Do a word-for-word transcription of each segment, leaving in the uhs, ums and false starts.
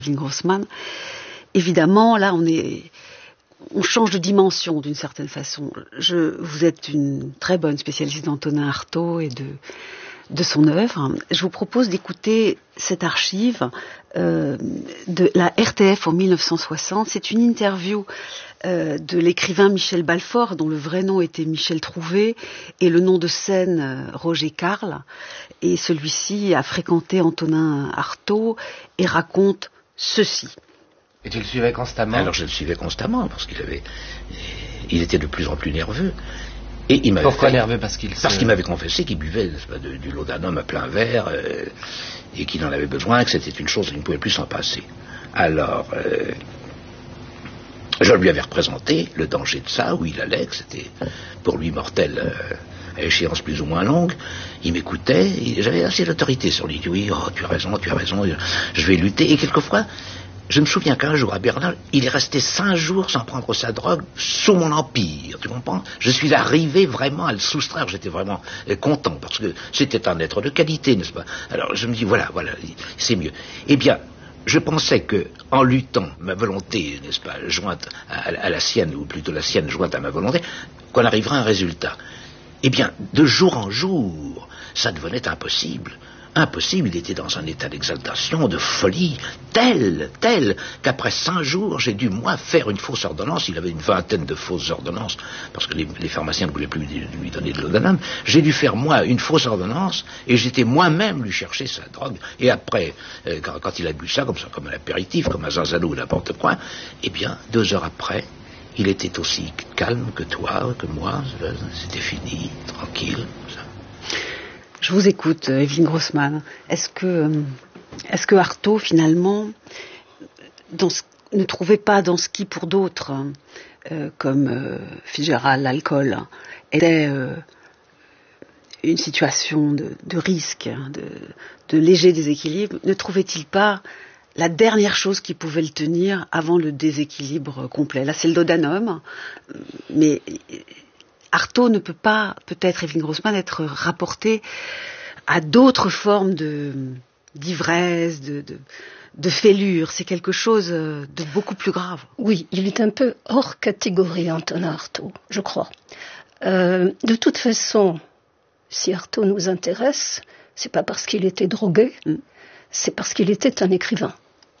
Evelyne Grossman. Évidemment, là, on est, on change de dimension d'une certaine façon. Je, vous êtes une très bonne spécialiste d'Antonin Artaud et de, de son œuvre. Je vous propose d'écouter cette archive euh, de la R T F en mille neuf cent soixante. C'est une interview euh, de l'écrivain Michel Balfort, dont le vrai nom était Michel Trouvé, et le nom de scène euh, Roger Carle. Et celui-ci a fréquenté Antonin Artaud et raconte ceci. Et tu le suivais constamment? Alors je le suivais constamment parce qu'il avait, il était de plus en plus nerveux. Et il m'avait Pourquoi fait, nerveux? Parce qu'il parce se... qu'il m'avait confessé qu'il buvait n'est-ce pas, de, du laudanum à plein verre euh, et qu'il en avait besoin, que c'était une chose qu'il ne pouvait plus s'en passer. Alors, euh, je lui avais représenté le danger de ça, où il allait, que c'était pour lui mortel euh, à échéance plus ou moins longue. Il m'écoutait, et j'avais assez d'autorité sur lui. Il dit oui, oh, tu as raison, tu as raison, je vais lutter. Et quelquefois, je me souviens qu'un jour à Berlin, il est resté cinq jours sans prendre sa drogue sous mon empire, tu comprends? Je suis arrivé vraiment à le soustraire, j'étais vraiment euh, content, parce que c'était un être de qualité, n'est-ce pas? Alors je me dis, voilà, voilà, c'est mieux. Eh bien, je pensais que, en luttant, ma volonté, n'est-ce pas, jointe à, à la sienne, ou plutôt la sienne jointe à ma volonté, qu'on arriverait à un résultat. Eh bien, de jour en jour, ça devenait impossible. Impossible, il était dans un état d'exaltation, de folie, tel, tel, qu'après cinq jours, j'ai dû, moi, faire une fausse ordonnance. Il avait une vingtaine de fausses ordonnances, parce que les, les pharmaciens ne voulaient plus lui, lui donner de laudanum. J'ai dû faire, moi, une fausse ordonnance, et j'étais moi-même lui chercher sa drogue. Et après, euh, quand, quand il a bu ça, comme ça, comme un apéritif, comme un zanzano ou n'importe quoi, eh bien, deux heures après, il était aussi calme que toi, que moi, c'était fini, tranquille, ça. Je vous écoute, Evelyne Grossman. Est-ce que, est-ce que Artaud, finalement, dans ce, ne trouvait pas dans ce qui, pour d'autres, euh, comme euh, Fitzgerald, l'alcool, était euh, une situation de, de risque, de, de léger déséquilibre, ne trouvait-il pas la dernière chose qui pouvait le tenir avant le déséquilibre complet? Là, c'est le laudanum, mais Artaud ne peut pas, peut-être, Evelyne Grossman, être rapporté à d'autres formes de, d'ivresse, de, de, de fêlure. C'est quelque chose de beaucoup plus grave. Oui, il est un peu hors catégorie, Antonin Artaud, je crois. Euh, de toute façon, si Artaud nous intéresse, c'est pas parce qu'il était drogué, mm. c'est parce qu'il était un écrivain.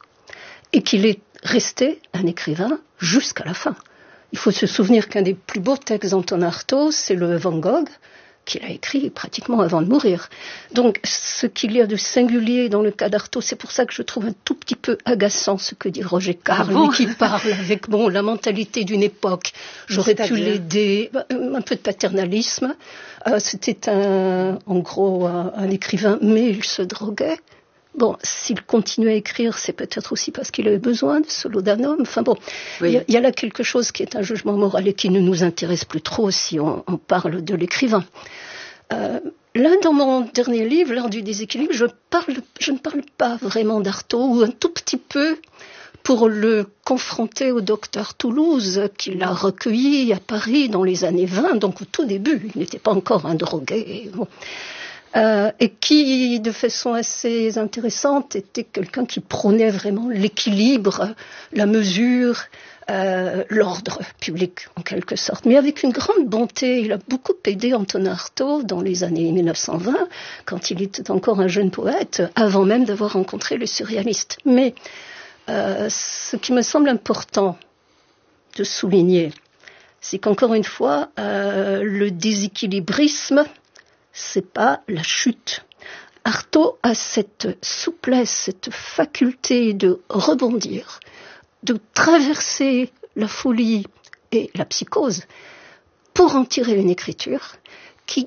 Et qu'il est resté un écrivain jusqu'à la fin. Il faut se souvenir qu'un des plus beaux textes d'Antonin Artaud, c'est le Van Gogh, qu'il a écrit pratiquement avant de mourir. Donc, ce qu'il y a de singulier dans le cas d'Artaud, c'est pour ça que je trouve un tout petit peu agaçant ce que dit Roger Carle, ah bon qui parle avec bon, la mentalité d'une époque. J'aurais pu l'aider, un peu de paternalisme. Euh, c'était un, en gros un, un écrivain, mais il se droguait. Bon, s'il continue à écrire, c'est peut-être aussi parce qu'il avait besoin de ce laudanum. Enfin bon, il oui. y, y a là quelque chose qui est un jugement moral et qui ne nous intéresse plus trop si on, on parle de l'écrivain. Euh, là, dans mon dernier livre, L'art du déséquilibre, je, parle, je ne parle pas vraiment d'Artaud, ou un tout petit peu pour le confronter au docteur Toulouse, qui l'a recueilli à Paris dans les années vingt, donc au tout début, il n'était pas encore un drogué. Bon. Euh, et qui, de façon assez intéressante, était quelqu'un qui prônait vraiment l'équilibre, la mesure, euh, l'ordre public, en quelque sorte. Mais avec une grande bonté, il a beaucoup aidé Antonin Artaud dans les années mille neuf cent vingt, quand il était encore un jeune poète, avant même d'avoir rencontré les surréalistes. Mais euh, ce qui me semble important de souligner, c'est qu'encore une fois, euh, le déséquilibrisme, c'est pas la chute. Artaud a cette souplesse, cette faculté de rebondir, de traverser la folie et la psychose pour en tirer une écriture qui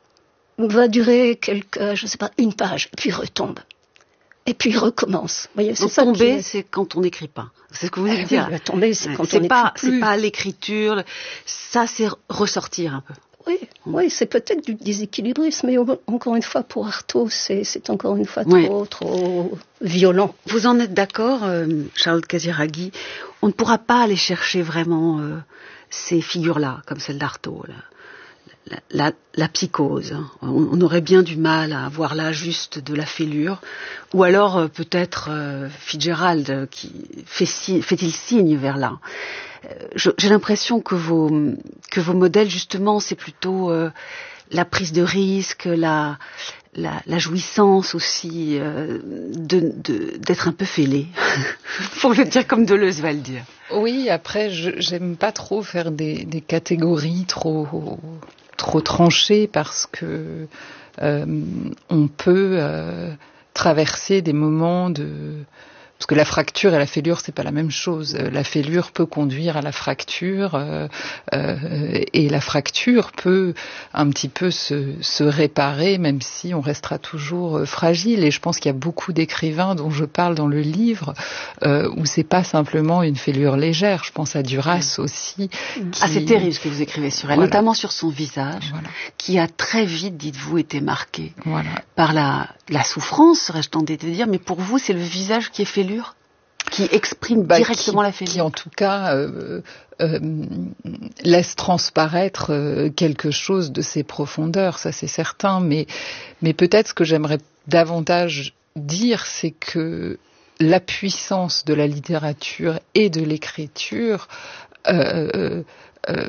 va durer quelque, je sais pas, une page, puis retombe. Et puis recommence. Vous voyez, c'est Donc, ça tomber, est... c'est quand on n'écrit pas. C'est ce que vous voulez eh dire. Oui, tomber, c'est quand c'est on n'écrit pas, plus. C'est pas l'écriture. Ça, c'est ressortir un peu. Oui, oui, c'est peut-être du déséquilibrisme, mais encore une fois, pour Artaud, c'est, c'est encore une fois trop, oui. trop violent. Vous en êtes d'accord, euh, Charlotte Casiraghi? On ne pourra pas aller chercher vraiment euh, ces figures-là, comme celle d'Artaud, là. la, la, la psychose. On, on aurait bien du mal à voir là juste de la fêlure, ou alors euh, peut-être euh, Fitzgerald qui fait si, fait-il signe vers là. Euh, je, j'ai l'impression que vos que vos modèles justement c'est plutôt euh, la prise de risque, la La, la jouissance aussi euh, de, de, d'être un peu fêlé, pour le dire comme Deleuze va le dire. Oui, après, je, j'aime pas trop faire des, des catégories trop, trop tranchées parce que euh, on peut euh, traverser des moments de... Parce que la fracture et la fêlure, c'est pas la même chose. La fêlure peut conduire à la fracture, euh, euh, et la fracture peut un petit peu se, se réparer, même si on restera toujours euh, fragile. Et je pense qu'il y a beaucoup d'écrivains dont je parle dans le livre euh, où c'est pas simplement une fêlure légère. Je pense à Duras aussi. Qui... Ah, c'est terrible ce que vous écrivez sur elle, voilà. Notamment sur son visage, voilà. Qui a très vite, dites-vous, été marqué voilà. par la, la souffrance, serais-je tentée de dire. Mais pour vous, c'est le visage qui est fêlure, qui exprime bah, directement qui, la fêlure, qui en tout cas euh, euh, laisse transparaître euh, quelque chose de ses profondeurs, ça c'est certain. Mais mais peut-être ce que j'aimerais davantage dire, c'est que la puissance de la littérature et de l'écriture euh, euh,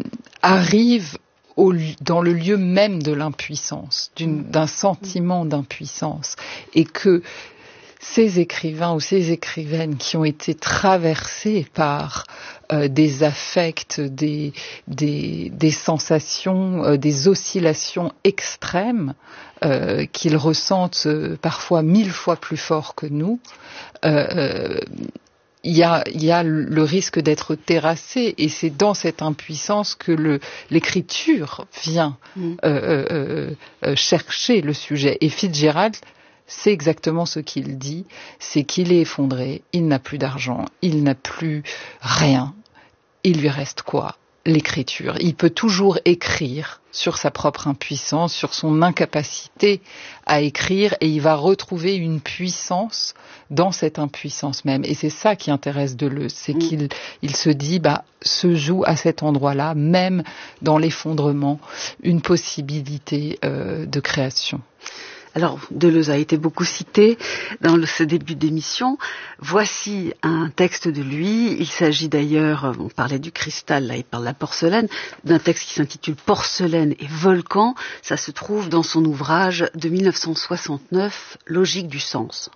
arrive Au, dans le lieu même de l'impuissance, d'une, d'un sentiment d'impuissance, et que ces écrivains ou ces écrivaines qui ont été traversés par euh, des affects, des, des, des sensations, euh, des oscillations extrêmes euh, qu'ils ressentent euh, parfois mille fois plus fort que nous, euh, Il y, a, il y a le risque d'être terrassé, et c'est dans cette impuissance que le, l'écriture vient mmh. euh, euh, euh, chercher le sujet. Et Fitzgerald, c'est exactement ce qu'il dit, c'est qu'il est effondré, il n'a plus d'argent, il n'a plus rien. Il lui reste quoi ? L'écriture. Il peut toujours écrire sur sa propre impuissance, sur son incapacité à écrire, et il va retrouver une puissance dans cette impuissance même. Et c'est ça qui intéresse Deleuze, c'est mmh. qu'il il se dit, bah, se joue à cet endroit-là, même dans l'effondrement, une possibilité euh, de création. Alors, Deleuze a été beaucoup cité dans le, ce début d'émission. Voici un texte de lui. Il s'agit d'ailleurs, on parlait du cristal, là il parle de la porcelaine, d'un texte qui s'intitule Porcelaine et volcan. Ça se trouve dans son ouvrage de dix-neuf cent soixante-neuf, Logique du sens.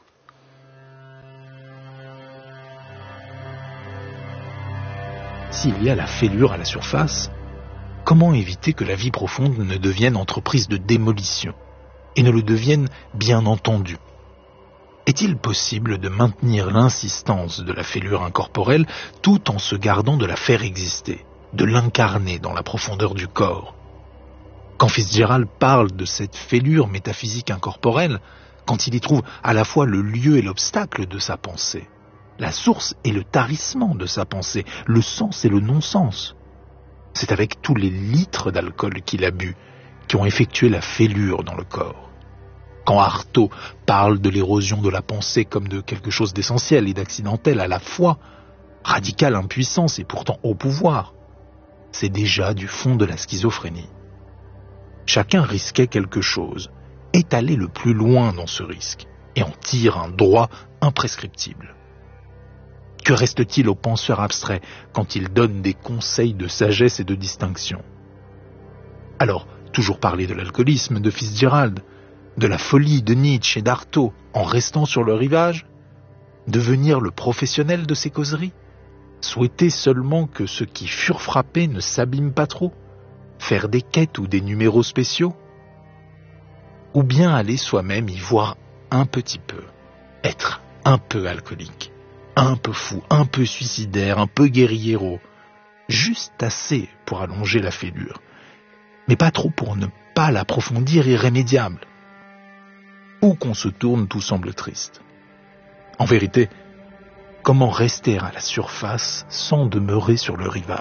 S'il y a la fêlure à la surface, comment éviter que la vie profonde ne devienne entreprise de démolition ? Et ne le deviennent bien entendu. Est-il possible de maintenir l'insistance de la fêlure incorporelle tout en se gardant de la faire exister, de l'incarner dans la profondeur du corps ? Quand Fitzgerald parle de cette fêlure métaphysique incorporelle, quand il y trouve à la fois le lieu et l'obstacle de sa pensée, la source et le tarissement de sa pensée, le sens et le non-sens, c'est avec tous les litres d'alcool qu'il a bu qui ont effectué la fêlure dans le corps. Quand Artaud parle de l'érosion de la pensée comme de quelque chose d'essentiel et d'accidentel à la fois, radicale impuissance et pourtant au pouvoir, c'est déjà du fond de la schizophrénie. Chacun risquait quelque chose, est allé le plus loin dans ce risque, et en tire un droit imprescriptible. Que reste-t-il au penseur abstrait quand il donne des conseils de sagesse et de distinction ? Alors, toujours parler de l'alcoolisme de Fitzgerald, de la folie de Nietzsche et d'Artaud en restant sur le rivage, devenir le professionnel de ces causeries, souhaiter seulement que ceux qui furent frappés ne s'abîment pas trop, faire des quêtes ou des numéros spéciaux, ou bien aller soi-même y voir un petit peu, être un peu alcoolique, un peu fou, un peu suicidaire, un peu guerriero, juste assez pour allonger la fêlure, mais pas trop pour ne pas l'approfondir irrémédiable. Où qu'on se tourne, tout semble triste. En vérité, comment rester à la surface sans demeurer sur le rivage ?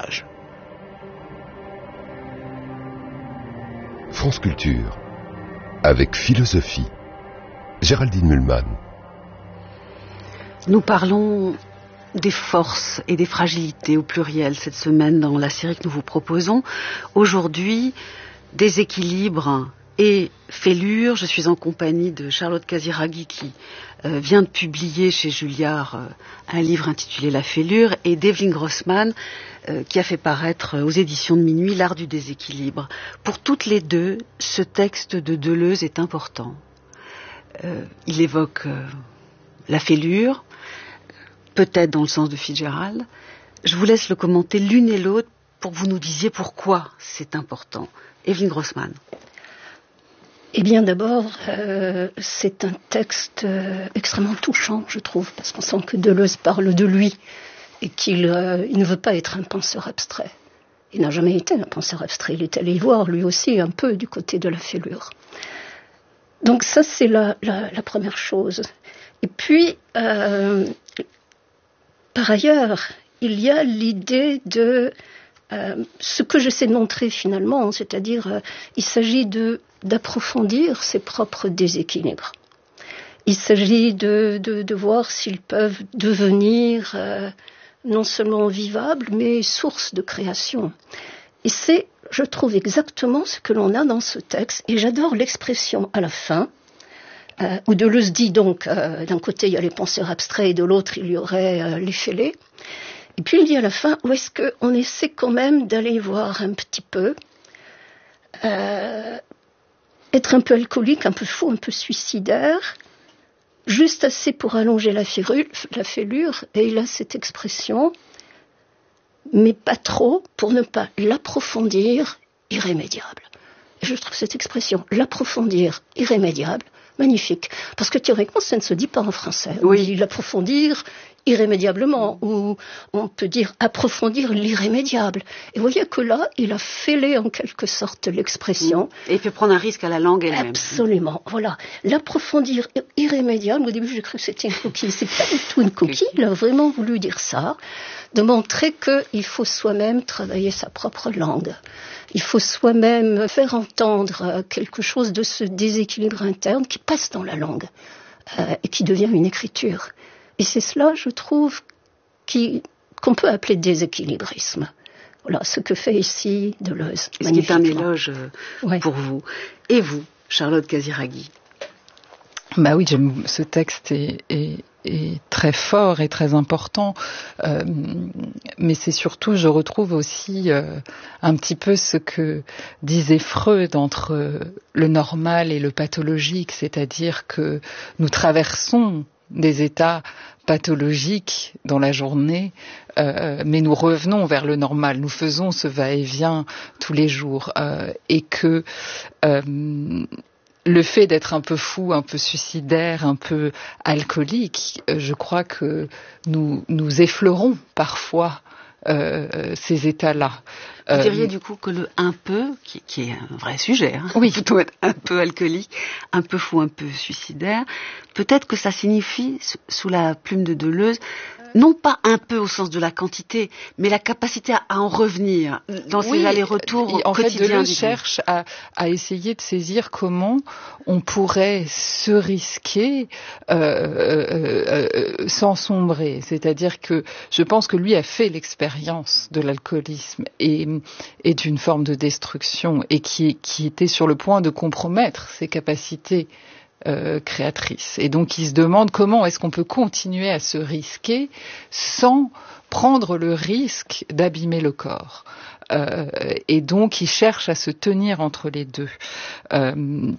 France Culture, avec philosophie. Géraldine Mühlmann. Nous parlons des forces et des fragilités au pluriel cette semaine dans la série que nous vous proposons. Aujourd'hui, déséquilibre et fêlure. Je suis en compagnie de Charlotte Casiraghi qui euh, vient de publier chez Julliard euh, un livre intitulé La fêlure, et d'Eveline Grossman euh, qui a fait paraître euh, aux éditions de Minuit L'art du déséquilibre. Pour toutes les deux, ce texte de Deleuze est important. Euh, il évoque euh, la fêlure, peut-être dans le sens de Fitzgerald. Je vous laisse le commenter l'une et l'autre pour que vous nous disiez pourquoi c'est important. Eveline Grossman. Eh bien, d'abord, euh, c'est un texte euh, extrêmement touchant, je trouve, parce qu'on sent que Deleuze parle de lui et qu'il euh, il ne veut pas être un penseur abstrait. Il n'a jamais été un penseur abstrait. Il est allé y voir, lui aussi, un peu du côté de la fêlure. Donc ça, c'est la, la, la première chose. Et puis, euh, par ailleurs, il y a l'idée de euh, ce que j'essaie de montrer finalement, c'est-à-dire euh, il s'agit de, d'approfondir ses propres déséquilibres. Il s'agit de, de, de voir s'ils peuvent devenir euh, non seulement vivables, mais source de création. Et c'est, je trouve, exactement ce que l'on a dans ce texte, et j'adore l'expression à la fin, euh, où Deleuze dit donc, euh, d'un côté il y a les penseurs abstraits, et de l'autre il y aurait euh, les fêlés. Et puis il dit à la fin, où est-ce qu'on essaie quand même d'aller voir un petit peu, euh, être un peu alcoolique, un peu fou, un peu suicidaire, juste assez pour allonger la fêlure, la fêlure, et il a cette expression, mais pas trop pour ne pas l'approfondir, irrémédiable. Et je trouve cette expression, l'approfondir, irrémédiable, magnifique. Parce que théoriquement, ça ne se dit pas en français. Oui. On dit l'approfondir irrémédiablement, ou on peut dire approfondir l'irrémédiable. Et vous voyez que là, il a fêlé en quelque sorte l'expression. Et il fait prendre un risque à la langue elle-même. Absolument, voilà. L'approfondir irrémédiable, au début j'ai cru que c'était une coquille, c'est pas du tout une coquille, il a vraiment voulu dire ça, de montrer qu'il faut soi-même travailler sa propre langue. Il faut soi-même faire entendre quelque chose de ce déséquilibre interne qui passe dans la langue euh, et qui devient une écriture. Et c'est cela, je trouve, qui, qu'on peut appeler déséquilibrisme. Voilà ce que fait ici Deleuze. Ce qui est un éloge euh, ouais. pour vous. Et vous, Charlotte Casiraghi? Bah oui, j'aime, ce texte est, est, est très fort et très important, euh, mais c'est surtout, je retrouve aussi euh, un petit peu ce que disait Freud entre le normal et le pathologique, c'est-à-dire que nous traversons des états pathologiques dans la journée, euh, mais nous revenons vers le normal, nous faisons ce va-et-vient tous les jours, euh, et que euh, le fait d'être un peu fou, un peu suicidaire, un peu alcoolique, je crois que nous, nous effleurons parfois euh, ces états-là. Vous euh, diriez du coup que le un peu, qui, qui est un vrai sujet, hein, oui. plutôt être un peu alcoolique, un peu fou, un peu suicidaire, peut-être que ça signifie, sous la plume de Deleuze, non pas un peu au sens de la quantité, mais la capacité à, à en revenir dans ces oui, allers-retours en quotidiens. En fait, Deleuze cherche à, à essayer de saisir comment on pourrait se risquer euh, euh, euh, sans sombrer. C'est-à-dire que je pense que lui a fait l'expérience de l'alcoolisme et, et d'une forme de destruction, et qui, qui était sur le point de compromettre ses capacités Euh, créatrice. Et donc il se demande comment est-ce qu'on peut continuer à se risquer sans prendre le risque d'abîmer le corps. Euh, et donc il cherche à se tenir entre les deux. Euh,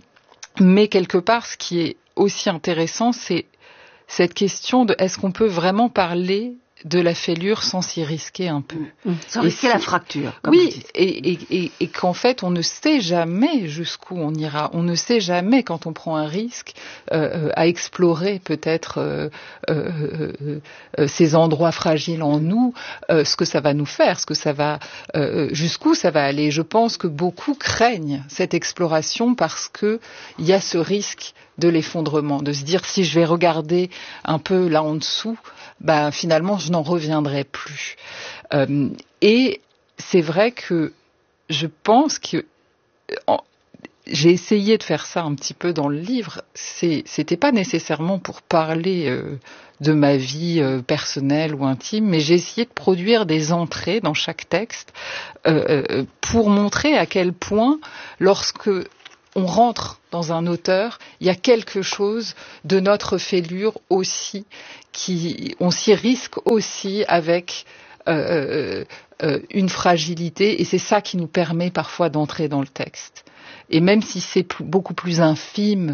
mais quelque part, ce qui est aussi intéressant, c'est cette question de est-ce qu'on peut vraiment parler de la fêlure sans s'y risquer un peu. Mmh. Sans risquer la fracture. Comme oui, et, et, et, et qu'en fait, on ne sait jamais jusqu'où on ira. On ne sait jamais, quand on prend un risque, euh, à explorer peut-être euh, euh, euh, ces endroits fragiles en nous, euh, ce que ça va nous faire, ce que ça va, euh, jusqu'où ça va aller. Je pense que beaucoup craignent cette exploration parce que il y a ce risque de l'effondrement, de se dire si je vais regarder un peu là en dessous, bah finalement je n'en reviendrai plus. Euh, et c'est vrai que je pense que en, j'ai essayé de faire ça un petit peu dans le livre. C'est, c'était pas nécessairement pour parler euh, de ma vie euh, personnelle ou intime, mais j'ai essayé de produire des entrées dans chaque texte euh, euh, pour montrer à quel point, lorsque on rentre dans un auteur, il y a quelque chose de notre fêlure aussi, qui, on s'y risque aussi avec euh, euh, une fragilité, et c'est ça qui nous permet parfois d'entrer dans le texte. Et même si c'est plus, beaucoup plus infime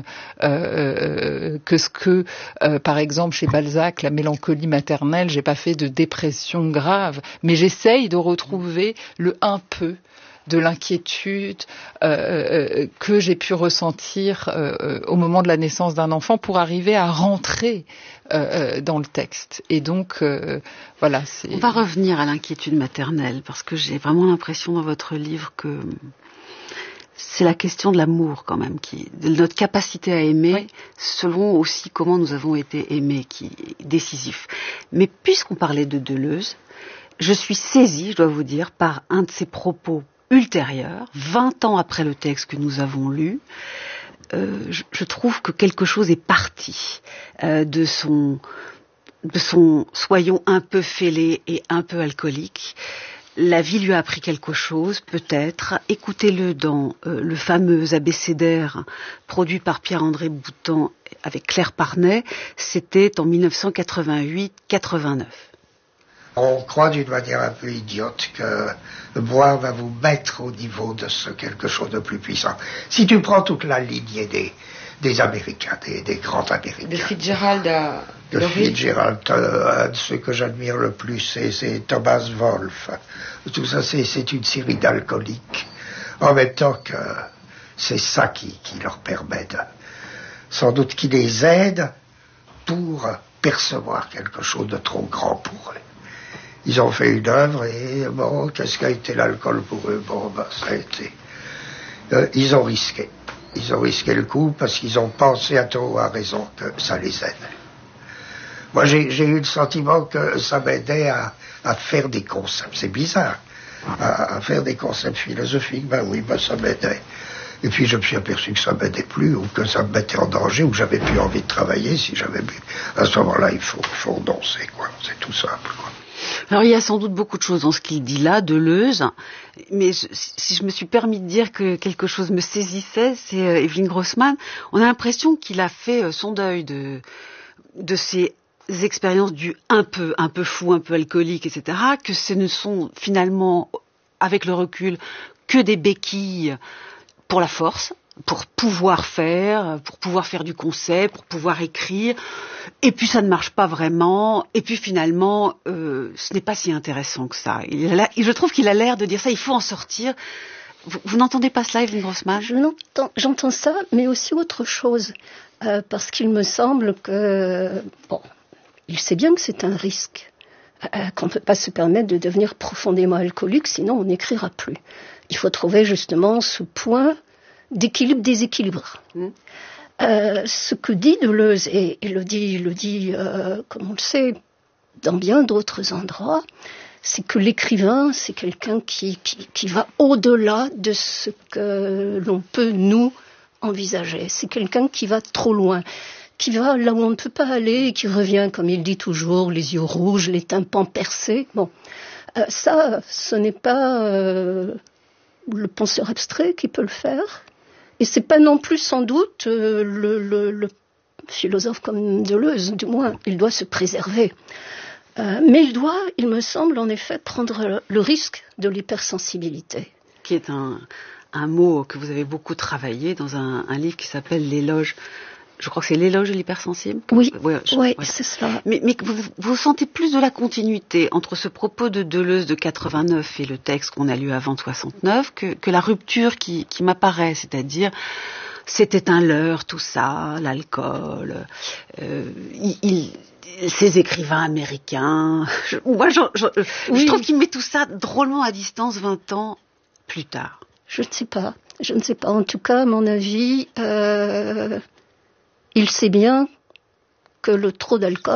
euh, que ce que, euh, par exemple, chez Balzac, la mélancolie maternelle, j'ai pas fait de dépression grave, mais j'essaye de retrouver le un peu de l'inquiétude euh, que j'ai pu ressentir euh, au moment de la naissance d'un enfant pour arriver à rentrer euh, dans le texte. Et donc, euh, voilà. C'est... On va revenir à l'inquiétude maternelle, parce que j'ai vraiment l'impression dans votre livre que c'est la question de l'amour quand même, qui, de notre capacité à aimer, oui, selon aussi comment nous avons été aimés, qui est décisif. Mais puisqu'on parlait de Deleuze, je suis saisie, je dois vous dire, par un de ses propos ultérieurs, vingt ans après le texte que nous avons lu. Euh, je, je trouve que quelque chose est parti euh, de son, de son soyons un peu fêlé et un peu alcoolique. La vie lui a appris quelque chose, peut-être. Écoutez-le dans euh, le fameux abécédaire produit par Pierre-André Boutan avec Claire Parnet. C'était en dix-neuf cent quatre-vingt-huit quatre-vingt-neuf. On croit d'une manière un peu idiote que boire va vous mettre au niveau de ce quelque chose de plus puissant. Si tu prends toute la lignée des, des Américains, des, des grands Américains. De Fitzgerald à... De Fitzgerald, euh, un de ceux que j'admire le plus, c'est, c'est Thomas Wolfe. Tout ça, c'est, c'est une série d'alcooliques. En même temps que c'est ça qui, qui leur permet de... Sans doute qui les aide pour percevoir quelque chose de trop grand pour eux. Ils ont fait une œuvre et bon, qu'est-ce qu'a été l'alcool pour eux? Bon, ben, ça a été... Euh, ils ont risqué. Ils ont risqué le coup parce qu'ils ont pensé à tort ou à raison que ça les aide. Moi, j'ai, j'ai eu le sentiment que ça m'aidait à, à faire des concepts. C'est bizarre. À, à faire des concepts philosophiques. Ben oui, ben ça m'aidait. Et puis je me suis aperçu que ça m'aidait plus, ou que ça me mettait en danger, ou que j'avais plus envie de travailler si j'avais bu. À ce moment-là, il faut, faut renoncer, quoi. C'est tout simple, quoi. Alors il y a sans doute beaucoup de choses dans ce qu'il dit là, Deleuze, mais je, si je me suis permis de dire que quelque chose me saisissait, c'est euh, Evelyne Grossman. On a l'impression qu'il a fait euh, son deuil de, de ses expériences du un peu, un peu fou, un peu alcoolique, et cetera, que ce ne sont finalement, avec le recul, que des béquilles pour la force, pour pouvoir faire, pour pouvoir faire du concept, pour pouvoir écrire, et puis ça ne marche pas vraiment, et puis finalement, euh, ce n'est pas si intéressant que ça. Il a, je trouve qu'il a l'air de dire ça, il faut en sortir. Vous, vous n'entendez pas cela, Evelyne Grossman? Je n'entends, j'entends ça, mais aussi autre chose, euh, parce qu'il me semble que, bon, il sait bien que c'est un risque, euh, qu'on ne peut pas se permettre de devenir profondément alcoolique, sinon on n'écrira plus. Il faut trouver justement ce point d'équilibre-déséquilibre. Mmh. Euh, ce que dit Deleuze, et il le dit, il le dit euh, comme on le sait, dans bien d'autres endroits, c'est que l'écrivain, c'est quelqu'un qui, qui, qui va au-delà de ce que l'on peut nous envisager. C'est quelqu'un qui va trop loin, qui va là où on ne peut pas aller, et qui revient, comme il dit toujours, les yeux rouges, les tympans percés. Bon, euh, ça, ce n'est pas euh, le penseur abstrait qui peut le faire. Et c'est pas non plus sans doute euh, le, le, le philosophe comme Deleuze, du moins, il doit se préserver. Euh, mais il doit, il me semble, en effet, prendre le, le risque de l'hypersensibilité. Qui est un, un mot que vous avez beaucoup travaillé dans un, un livre qui s'appelle L'éloge. Je crois que c'est l'éloge de l'hypersensible. Oui, oui, je, oui ouais. c'est cela. Mais, mais vous, vous sentez plus de la continuité entre ce propos de Deleuze de quatre-vingt-neuf et le texte qu'on a lu avant soixante-neuf que, que la rupture qui, qui m'apparaît, c'est-à-dire c'était un leurre tout ça, l'alcool, euh, il, il, ces écrivains américains. Je, moi, je, je, oui. je trouve qu'il met tout ça drôlement à distance vingt ans plus tard. Je ne sais pas, je ne sais pas. En tout cas, à mon avis. Euh... Il sait bien que le trop d'alcool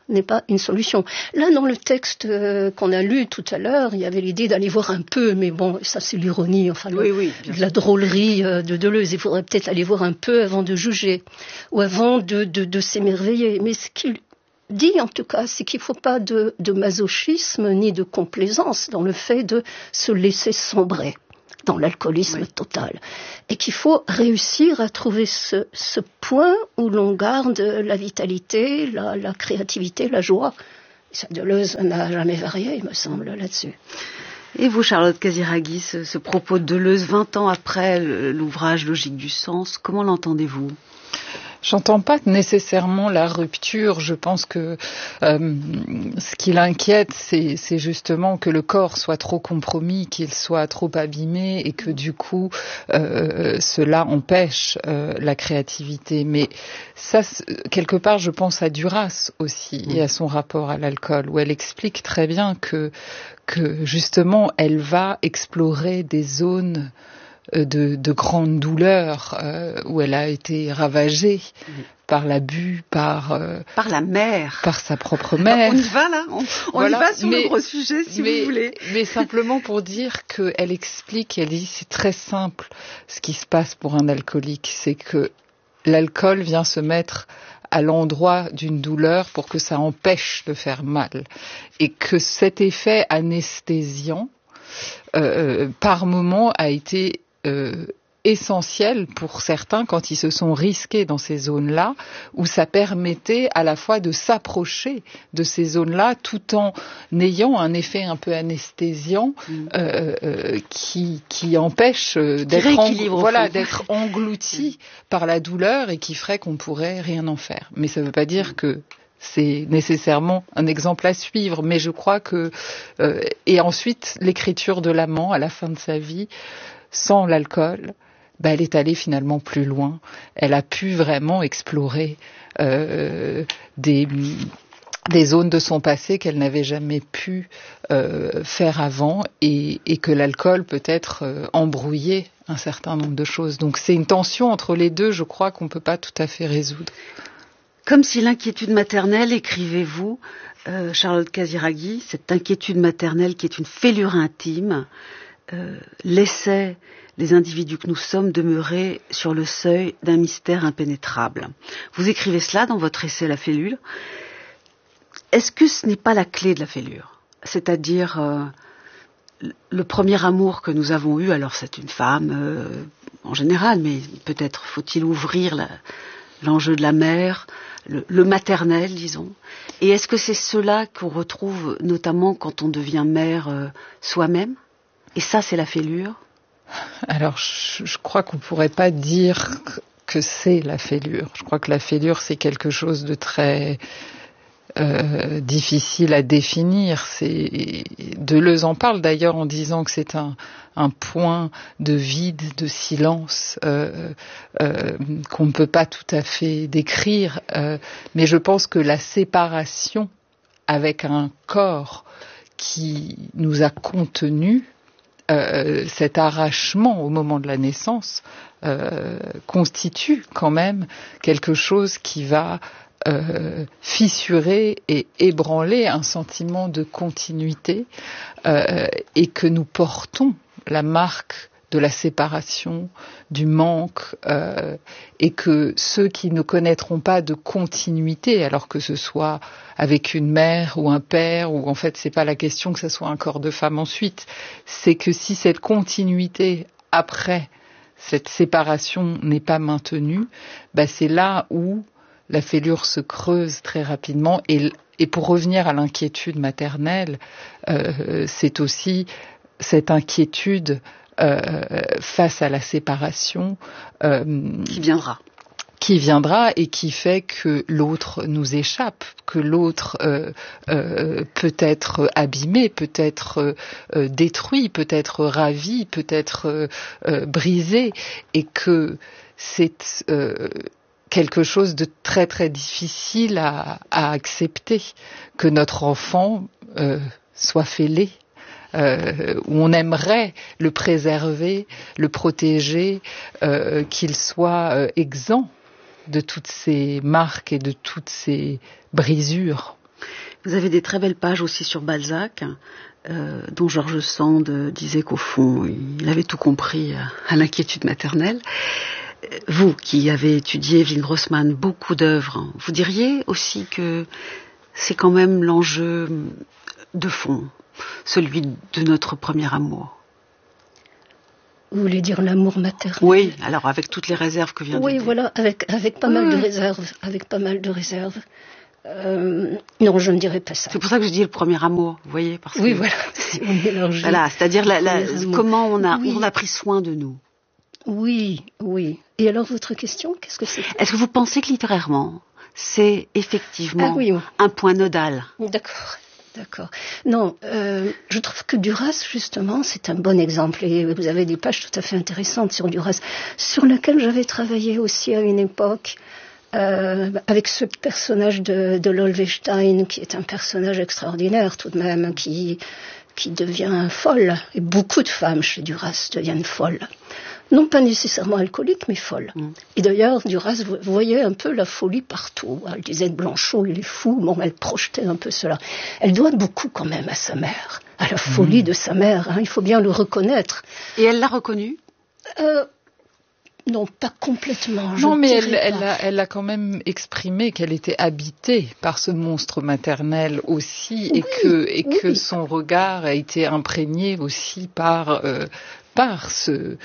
n'est pas une solution. Là, dans le texte euh, qu'on a lu tout à l'heure, il y avait l'idée d'aller voir un peu, mais bon, ça c'est l'ironie, enfin, oui, le, oui, la drôlerie euh, de Deleuze. Il faudrait peut-être aller voir un peu avant de juger, ou avant de, de, de s'émerveiller. Mais ce qu'il dit, en tout cas, c'est qu'il ne faut pas de, de masochisme ni de complaisance dans le fait de se laisser sombrer dans l'alcoolisme oui. total. Et qu'il faut réussir à trouver ce, ce point où l'on garde la vitalité, la, la créativité, la joie. Ça, Deleuze n'a jamais varié, il me semble, là-dessus. Et vous, Charlotte Casiraghi, ce, ce propos de Deleuze, vingt ans après l'ouvrage Logique du sens, comment l'entendez-vous ? J'entends pas nécessairement la rupture. Je pense que euh, ce qui l'inquiète, c'est, c'est justement que le corps soit trop compromis, qu'il soit trop abîmé et que du coup, euh, cela empêche euh, la créativité. Mais ça, quelque part, je pense à Duras aussi et à son rapport à l'alcool, où elle explique très bien que, que justement, elle va explorer des zones De, de grande douleur euh, où elle a été ravagée mmh. par l'abus, par euh, par la mère, par sa propre mère. On y va là, on, on voilà. y va sur mais, le gros sujet si mais, vous voulez. Mais simplement pour dire qu'elle explique, elle dit c'est très simple ce qui se passe pour un alcoolique, c'est que l'alcool vient se mettre à l'endroit d'une douleur pour que ça empêche de faire mal et que cet effet anesthésiant euh, par moment a été Euh, essentiel pour certains quand ils se sont risqués dans ces zones-là, où ça permettait à la fois de s'approcher de ces zones-là tout en ayant un effet un peu anesthésiant mmh. euh, euh, qui, qui empêche d'être, en, voilà, d'être englouti mmh. par la douleur et qui ferait qu'on pourrait rien en faire. Mais ça ne veut pas dire mmh. que c'est nécessairement un exemple à suivre, mais je crois que... Euh, et ensuite, l'écriture de l'amant à la fin de sa vie, sans l'alcool, bah, elle est allée finalement plus loin. Elle a pu vraiment explorer euh, des, des zones de son passé qu'elle n'avait jamais pu euh, faire avant et, et que l'alcool peut-être euh, embrouillait un certain nombre de choses. Donc c'est une tension entre les deux, je crois, qu'on ne peut pas tout à fait résoudre. Comme si l'inquiétude maternelle, écrivez-vous, euh, Charlotte Casiraghi, cette inquiétude maternelle qui est une fêlure intime, Euh, laissait les individus que nous sommes demeurer sur le seuil d'un mystère impénétrable. Vous écrivez cela dans votre essai La Fêlure. Est-ce que ce n'est pas la clé de la fêlure ? C'est-à-dire euh, le premier amour que nous avons eu, alors c'est une femme euh, en général, mais peut-être faut-il ouvrir la, l'enjeu de la mère, le, le maternel, disons. Et est-ce que c'est cela qu'on retrouve notamment quand on devient mère euh, soi-même ? Et ça, c'est la fêlure ? Alors, je, je crois qu'on ne pourrait pas dire que c'est la fêlure. Je crois que la fêlure, c'est quelque chose de très euh, difficile à définir. C'est, Deleuze en parle d'ailleurs en disant que c'est un, un point de vide, de silence, euh, euh, qu'on ne peut pas tout à fait décrire. Euh, mais je pense que la séparation avec un corps qui nous a contenus, Euh, cet arrachement au moment de la naissance euh, constitue quand même quelque chose qui va euh, fissurer et ébranler un sentiment de continuité euh, et que nous portons la marque de la séparation, du manque, euh, et que ceux qui ne connaîtront pas de continuité, alors que ce soit avec une mère ou un père, ou en fait c'est pas la question que ce soit un corps de femme ensuite, c'est que si cette continuité après cette séparation n'est pas maintenue, bah c'est là où la fêlure se creuse très rapidement. Et, et pour revenir à l'inquiétude maternelle, euh, c'est aussi cette inquiétude Euh, face à la séparation euh, qui viendra qui viendra et qui fait que l'autre nous échappe, que l'autre euh, euh, peut être abîmé, peut être euh, détruit, peut être ravi, peut être euh, euh, brisé, et que c'est euh, quelque chose de très très difficile à, à accepter, que notre enfant euh, soit fêlé. Euh, où on aimerait le préserver, le protéger, euh, qu'il soit euh, exempt de toutes ces marques et de toutes ces brisures. Vous avez des très belles pages aussi sur Balzac, euh, dont George Sand disait qu'au fond, il avait tout compris à l'inquiétude maternelle. Vous, qui avez étudié Evelyne Grossman, beaucoup d'œuvres, vous diriez aussi que c'est quand même l'enjeu de fond, celui de notre premier amour. Vous voulez dire l'amour maternel? Oui, alors avec toutes les réserves que vient de Oui, dire. voilà, avec, avec pas oui, mal oui. de réserves, avec pas mal de réserves. Euh, non, je ne dirais pas ça. C'est pour ça que je dis le premier amour, vous voyez, parce oui, que... voilà, si on mélange. Voilà, c'est-à-dire la, la, comment on a, oui. on a pris soin de nous. Oui, oui. Et alors, votre question, qu'est-ce que c'est? Est-ce que vous pensez que littérairement, c'est effectivement ah, oui, oui. un point nodal? D'accord. D'accord. Non, euh, je trouve que Duras, justement, c'est un bon exemple. Et vous avez des pages tout à fait intéressantes sur Duras, sur laquelle j'avais travaillé aussi à une époque, euh, avec ce personnage de, de Lolvestein, qui est un personnage extraordinaire tout de même, qui, qui devient folle. Et beaucoup de femmes chez Duras deviennent folles. Non pas nécessairement alcoolique, mais folle. Mmh. Et d'ailleurs, Duras voyait un peu la folie partout. Elle disait de Blanchot, il est fou. Bon, elle projetait un peu cela. Elle doit beaucoup quand même à sa mère, à la folie mmh. de sa mère. Hein, il faut bien le reconnaître. Et elle l'a reconnu euh, Non, pas complètement. Non, mais elle, elle, a, elle a quand même exprimé qu'elle était habitée par ce monstre maternel aussi, oui, et que, et oui. que son regard a été imprégné aussi par... Euh, par ce,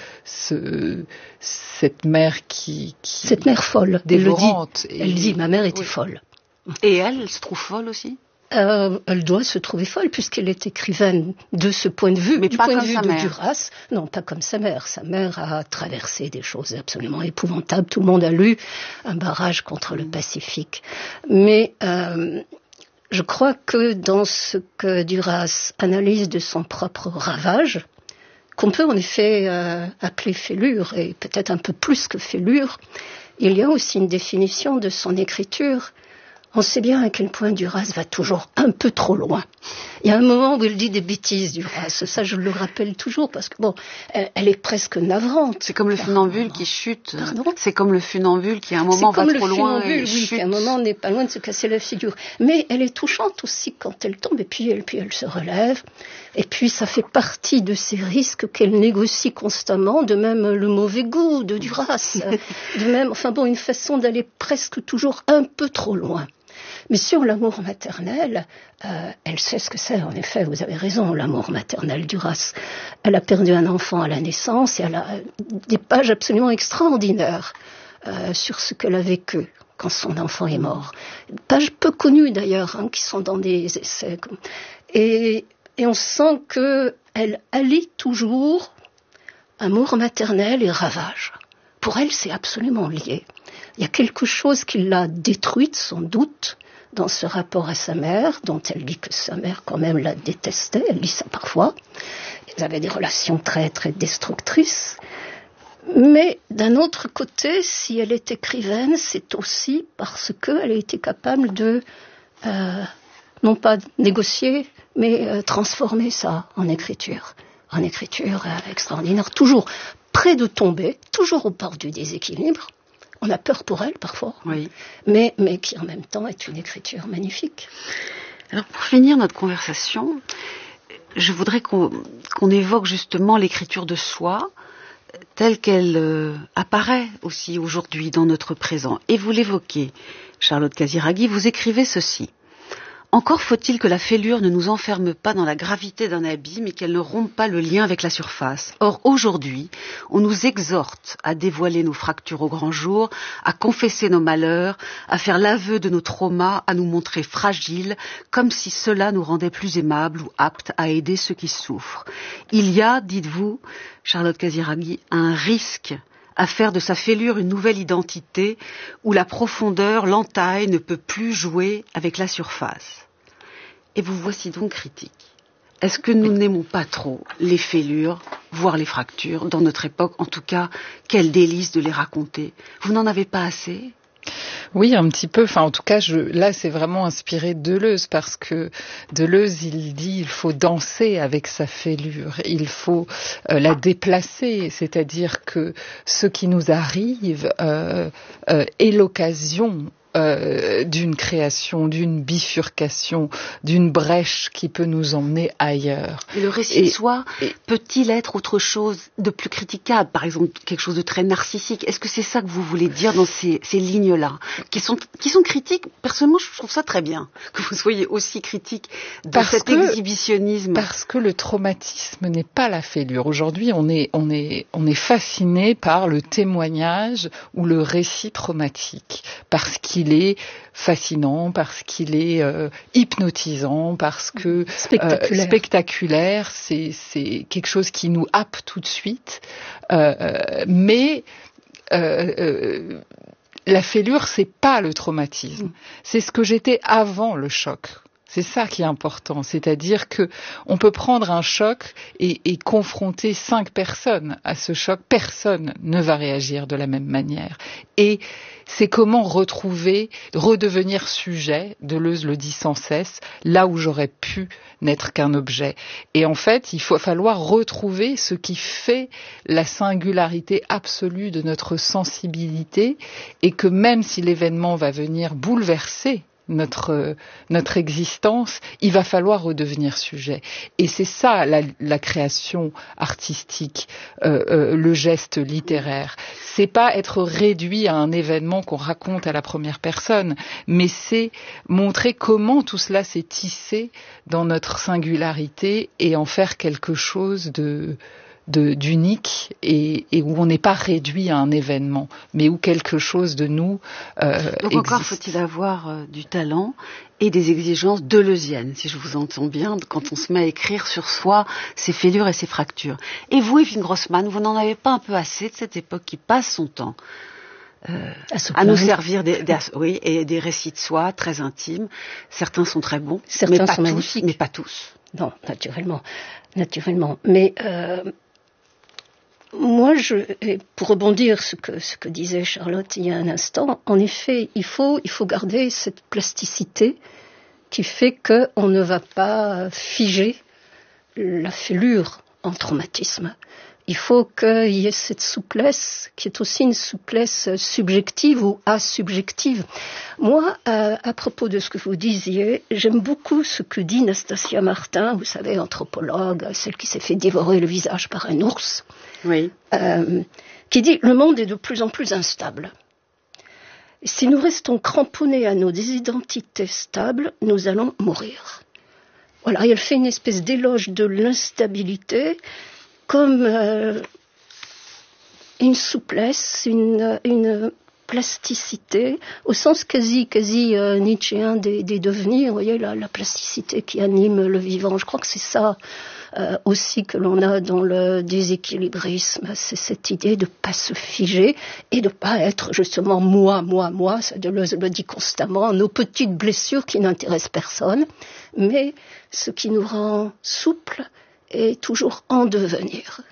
ce, cette mère qui, qui... Cette mère folle, dévorante. Elle, elle dit, ma mère était oui. folle. Et elle, elle se trouve folle aussi euh, Elle doit se trouver folle, puisqu'elle est écrivaine de ce point de vue. Mais du pas point comme de vue sa de mère. Duras. Non, pas comme sa mère. Sa mère a traversé des choses absolument épouvantables. Tout le monde a lu Un barrage contre le Pacifique. Mais... Euh, je crois que dans ce que Duras analyse de son propre ravage, qu'on peut en effet euh, appeler fêlure, et peut-être un peu plus que fêlure, il y a aussi une définition de son écriture. On sait bien à quel point Duras va toujours un peu trop loin. Il y a un moment où il dit des bêtises, Duras. Ça, je le rappelle toujours, parce que bon, elle, elle est presque navrante. C'est comme le funambule qui chute. Pardon ? C'est comme le funambule qui, à un moment, va trop loin et oui, chute. Qui, à un moment, n'est pas loin de se casser la figure. Mais elle est touchante aussi quand elle tombe, et puis elle, puis elle se relève. Et puis, ça fait partie de ces risques qu'elle négocie constamment, de même le mauvais goût de Duras. De même, enfin bon, une façon d'aller presque toujours un peu trop loin. Mais sur l'amour maternel, euh, elle sait ce que c'est, en effet, vous avez raison, l'amour maternel Duras. Elle a perdu un enfant à la naissance et elle a des pages absolument extraordinaires euh, sur ce qu'elle a vécu quand son enfant est mort. Pages peu connues d'ailleurs, hein, qui sont dans des essais. Et, et on sent qu'elle allie toujours amour maternel et ravage. Pour elle, c'est absolument lié. Il y a quelque chose qui l'a détruite, sans doute, dans ce rapport à sa mère, dont elle dit que sa mère, quand même, la détestait. Elle dit ça parfois. Ils avaient des relations très, très destructrices. Mais d'un autre côté, si elle est écrivaine, c'est aussi parce qu'elle a été capable de, euh, non pas négocier, mais euh, transformer ça en écriture. En écriture euh, extraordinaire, toujours près de tomber, toujours au bord du déséquilibre. On a peur pour elle, parfois, oui. mais, mais qui, en même temps, est une écriture magnifique. Alors, pour finir notre conversation, je voudrais qu'on, qu'on évoque justement l'écriture de soi, telle qu'elle euh, apparaît aussi aujourd'hui dans notre présent. Et vous l'évoquez, Charlotte Casiraghi, vous écrivez ceci. Encore faut-il que la fêlure ne nous enferme pas dans la gravité d'un abîme et qu'elle ne rompe pas le lien avec la surface. Or, aujourd'hui, on nous exhorte à dévoiler nos fractures au grand jour, à confesser nos malheurs, à faire l'aveu de nos traumas, à nous montrer fragiles, comme si cela nous rendait plus aimables ou aptes à aider ceux qui souffrent. Il y a, dites-vous, Charlotte Casiraghi, un risque à faire de sa fêlure une nouvelle identité où la profondeur, l'entaille ne peut plus jouer avec la surface. Et vous voici donc critique. Est-ce que nous n'aimons pas trop les fêlures, voire les fractures, dans notre époque? En tout cas, quel délice de les raconter. Vous n'en avez pas assez ? Oui, un petit peu. Enfin, en tout cas, je, là, c'est vraiment inspiré de Deleuze, parce que Deleuze, il dit, il faut danser avec sa fêlure, il faut euh, la déplacer, c'est-à-dire que ce qui nous arrive euh, euh, est l'occasion euh, d'une création, d'une bifurcation, d'une brèche qui peut nous emmener ailleurs. Et le récit et, de soi et, peut-il être autre chose de plus critiquable, par exemple quelque chose de très narcissique? Est-ce que c'est ça que vous voulez dire dans ces, ces lignes-là, qui sont, qui sont critiques? Personnellement, je trouve ça très bien que vous soyez aussi critique de parce cet que, exhibitionnisme. Parce que le traumatisme n'est pas la fêlure. Aujourd'hui, on est, on est, on est fasciné par le témoignage ou le récit traumatique, parce qu'il est fascinant, parce qu'il est euh, hypnotisant, parce que spectaculaire, euh, spectaculaire c'est, c'est quelque chose qui nous happe tout de suite. Euh, mais euh, euh, la fêlure, c'est pas le traumatisme, c'est ce que j'étais avant le choc. C'est ça qui est important, c'est-à-dire que on peut prendre un choc et, et confronter cinq personnes à ce choc, personne ne va réagir de la même manière. Et c'est comment retrouver, redevenir sujet, Deleuze le dit sans cesse, là où j'aurais pu n'être qu'un objet. Et en fait, il faut falloir retrouver ce qui fait la singularité absolue de notre sensibilité, et que même si l'événement va venir bouleverser notre notre existence, il va falloir redevenir sujet. Et c'est ça la, la création artistique, euh, euh, le geste littéraire. C'est pas être réduit à un événement qu'on raconte à la première personne, mais c'est montrer comment tout cela s'est tissé dans notre singularité et en faire quelque chose de De, d'unique et, et où on n'est pas réduit à un événement, mais où quelque chose de nous euh, Donc existe. Encore faut-il avoir euh, du talent et des exigences deleuziennes, si je vous entends bien, quand on se met à écrire sur soi, ses fêlures et ses fractures. Et vous, Evelyne Grossman, vous n'en avez pas un peu assez de cette époque qui passe son temps euh, à, à nous servir des, des, oui, et des récits de soi très intimes. Certains sont très bons, certains mais pas sont tous, magnifiques. Mais pas tous. Non, naturellement, naturellement. Mais euh, moi, je, pour rebondir ce que ce que disait Charlotte il y a un instant, en effet, il faut il faut garder cette plasticité qui fait que on ne va pas figer la fêlure en traumatisme. Il faut qu'il y ait cette souplesse qui est aussi une souplesse subjective ou asubjective. Moi, euh, à propos de ce que vous disiez, j'aime beaucoup ce que dit Nastasia Martin, vous savez, anthropologue, celle qui s'est fait dévorer le visage par un ours, oui. euh, qui dit « Le monde est de plus en plus instable. Si nous restons cramponnés à nos identités stables, nous allons mourir. » Voilà, elle fait une espèce d'éloge de l'instabilité, comme euh, une souplesse, une, une plasticité, au sens quasi, quasi euh, nietzschéen des, des devenirs, vous voyez, la, la plasticité qui anime le vivant. Je crois que c'est ça euh, aussi que l'on a dans le déséquilibrisme, c'est cette idée de ne pas se figer et de ne pas être justement moi, moi, moi, ça Deleuze le dit constamment, nos petites blessures qui n'intéressent personne, mais ce qui nous rend souples, et toujours en devenir.